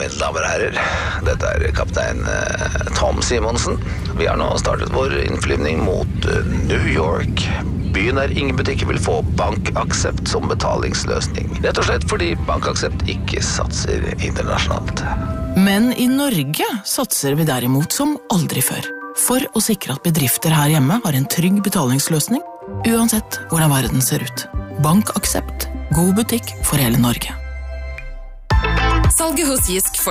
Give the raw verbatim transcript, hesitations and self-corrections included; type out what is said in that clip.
mine damer og herrer. Dette er kaptein Tom Simonsen. Vi har nå startet vår innflyvning mot New York. Byen der ingen butikker vil få BankAxept som betalingsløsning. Rett og slett fordi BankAxept ikke satser internasjonalt. Men i Norge satser vi derimot som aldri før. For å sikre at bedrifter her hjemme har en trygg betalingsløsning, uansett hvordan verden ser ut. BankAxept. God butikk for hele Norge. Salget hos Gisk